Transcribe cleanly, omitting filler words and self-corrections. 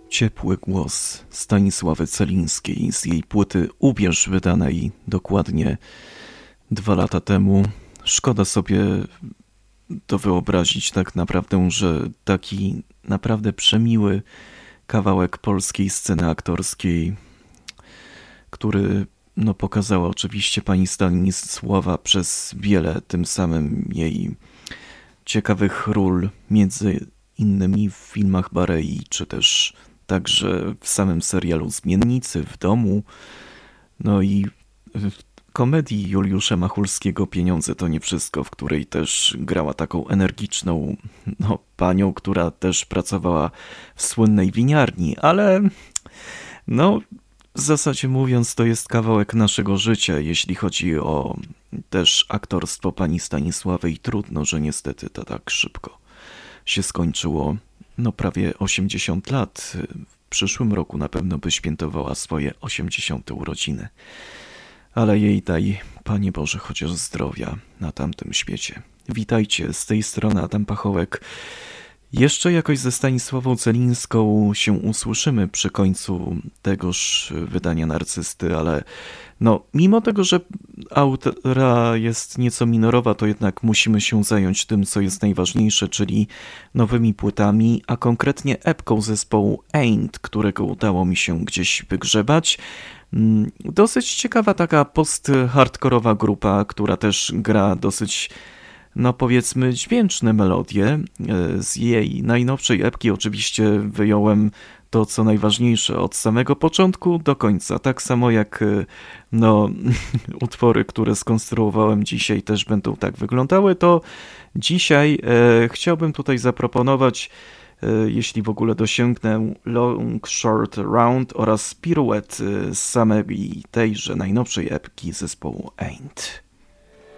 Ciepły głos Stanisławy Celińskiej z jej płyty Ubierz, wydanej dokładnie 2 lata temu. Szkoda sobie to wyobrazić tak naprawdę, że taki naprawdę przemiły kawałek polskiej sceny aktorskiej, który pokazała oczywiście pani Stanisława przez wiele tym samym jej ciekawych ról, między innymi w filmach Barei, czy też także w samym serialu Zmiennicy, w domu, no i w komedii Juliusza Machulskiego Pieniądze to nie wszystko, w której też grała taką energiczną panią, która też pracowała w słynnej winiarni, ale w zasadzie mówiąc, to jest kawałek naszego życia, jeśli chodzi o też aktorstwo pani Stanisławy i trudno, że niestety to tak szybko się skończyło. Prawie 80 lat. W przyszłym roku na pewno by świętowała swoje 80. urodziny. Ale jej daj, Panie Boże, chociaż zdrowia na tamtym świecie. Witajcie, z tej strony Adam Pachołek. Jeszcze jakoś ze Stanisławą Celińską się usłyszymy przy końcu tegoż wydania Narcysty, ale mimo tego, że autora jest nieco minorowa, to jednak musimy się zająć tym, co jest najważniejsze, czyli nowymi płytami, a konkretnie epką zespołu Ain't, którego udało mi się gdzieś wygrzebać. Dosyć ciekawa taka post-hardkorowa grupa, która też gra dosyć powiedzmy dźwięczne melodie. Z jej najnowszej epki oczywiście wyjąłem to, co najważniejsze od samego początku do końca. Tak samo jak utwory, które skonstruowałem dzisiaj też będą tak wyglądały, to dzisiaj chciałbym tutaj zaproponować, jeśli w ogóle dosięgnę, Long Short Round oraz Pirouette z samej tejże najnowszej epki zespołu Ain't.